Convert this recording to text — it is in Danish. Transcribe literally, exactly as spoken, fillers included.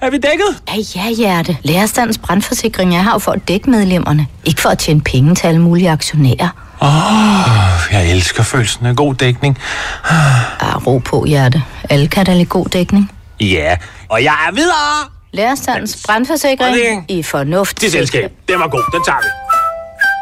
Er vi dækket? Ja, ja, Hjerte. Lærerstandens brandforsikring er her for at dække medlemmerne. Ikke for at tjene penge til alle mulige aktionærer. Åh, oh, jeg elsker følelsen af god dækning. Ah, ro på, Hjerte. Alle kan da lide god dækning. Ja, og jeg er videre. Lærerstandens brandforsikring i fornuft. Det selskab, den var god, den tager vi.